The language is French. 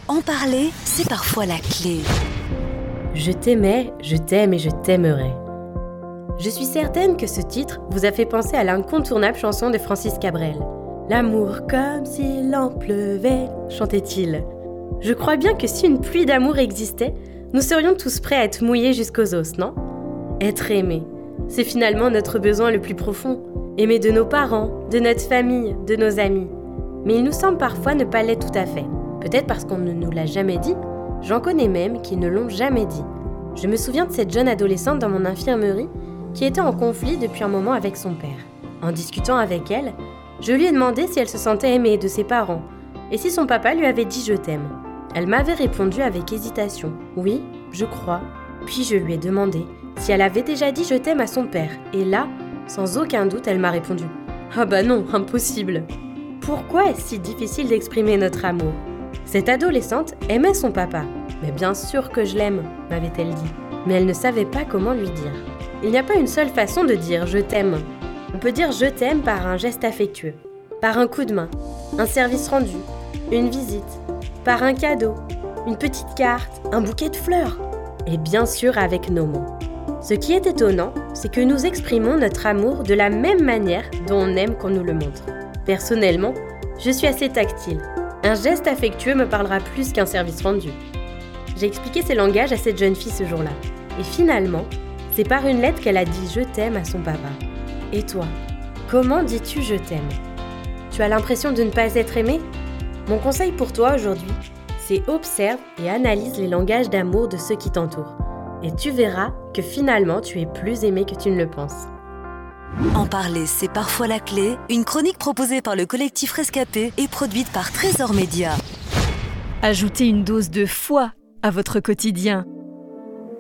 En parler, c'est parfois la clé. Je t'aimais, je t'aime et je t'aimerai. Je suis certaine que ce titre vous a fait penser à l'incontournable chanson de Francis Cabrel. L'amour comme s'il en pleuvait, chantait-il. Je crois bien que si une pluie d'amour existait, nous serions tous prêts à être mouillés jusqu'aux os, non ? Être aimé, c'est finalement notre besoin le plus profond. Aimer de nos parents, de notre famille, de nos amis. Mais il nous semble parfois ne pas l'être tout à fait. Peut-être parce qu'on ne nous l'a jamais dit. J'en connais même qui ne l'ont jamais dit. Je me souviens de cette jeune adolescente dans mon infirmerie qui était en conflit depuis un moment avec son père. En discutant avec elle, je lui ai demandé si elle se sentait aimée de ses parents et si son papa lui avait dit « je t'aime ». Elle m'avait répondu avec hésitation « oui, je crois ». Puis je lui ai demandé si elle avait déjà dit « je t'aime » à son père. Et là, sans aucun doute, elle m'a répondu « ah bah non, impossible ». Pourquoi est-ce si difficile d'exprimer notre amour ? Cette adolescente aimait son papa. « Mais bien sûr que je l'aime », m'avait-elle dit. Mais elle ne savait pas comment lui dire. Il n'y a pas une seule façon de dire « je t'aime ». On peut dire « je t'aime » par un geste affectueux, par un coup de main, un service rendu, une visite, par un cadeau, une petite carte, un bouquet de fleurs. Et bien sûr avec nos mots. Ce qui est étonnant, c'est que nous exprimons notre amour de la même manière dont on aime qu'on nous le montre. Personnellement, je suis assez tactile. Un geste affectueux me parlera plus qu'un service rendu. J'ai expliqué ces langages à cette jeune fille ce jour-là. Et finalement, c'est par une lettre qu'elle a dit « je t'aime » à son papa. Et toi, comment dis-tu « je t'aime » ? Tu as l'impression de ne pas être aimé ? Mon conseil pour toi aujourd'hui, c'est observe et analyse les langages d'amour de ceux qui t'entourent. Et tu verras que finalement, tu es plus aimé que tu ne le penses. En parler, c'est parfois la clé. Une chronique proposée par le collectif Rescapé et produite par Trésor Média. Ajoutez une dose de foi à votre quotidien.